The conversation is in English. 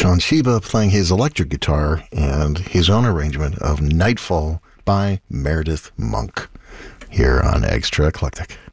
Sean Sheba playing his electric guitar and his own arrangement of Nightfall by Meredith Monk here on Extra Eclectic.